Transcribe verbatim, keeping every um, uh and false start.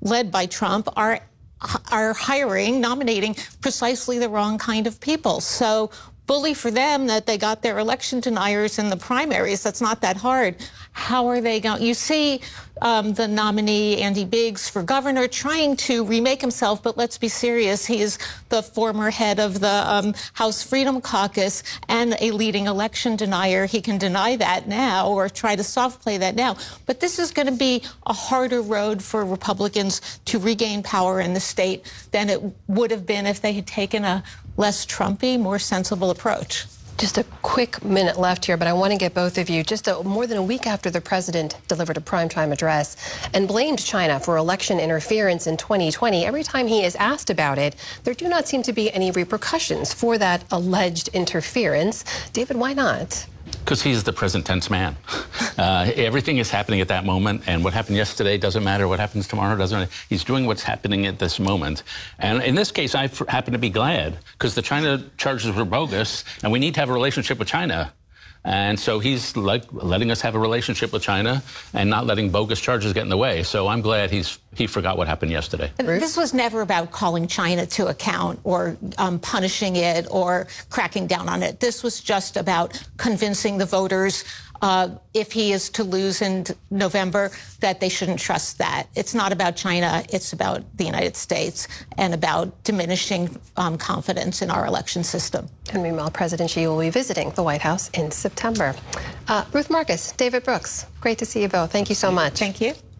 led by Trump, are are hiring, nominating precisely the wrong kind of people. So bully for them that they got their election deniers in the primaries. That's not that hard. How are they going? You see um, the nominee, Andy Biggs, for governor trying to remake himself, but let's be serious. He is the former head of the um, House Freedom Caucus and a leading election denier. He can deny that now or try to soft play that now. But this is going to be a harder road for Republicans to regain power in the state than it would have been if they had taken a less Trumpy, more sensible approach. Just a quick minute left here, but I want to get both of you. Just a, more than a week after the president delivered a primetime address and blamed China for election interference in twenty twenty, every time he is asked about it, there do not seem to be any repercussions for that alleged interference. David, why not? Because he's the present tense man. Uh, everything is happening at that moment, and what happened yesterday doesn't matter. What happens tomorrow doesn't matter. He's doing what's happening at this moment. And in this case, I happen to be glad, because the China charges were bogus, and we need to have a relationship with China. And so he's like letting us have a relationship with China and not letting bogus charges get in the way. So I'm glad he's he forgot what happened yesterday. This was never about calling China to account or um, punishing it or cracking down on it. This was just about convincing the voters, uh, if he is to lose in November, that they shouldn't trust that. It's not about China. It's about the United States and about diminishing um, confidence in our election system. And meanwhile, President Xi will be visiting the White House in September. Uh, Ruth Marcus, David Brooks, great to see you both. Thank you so much. Thank you.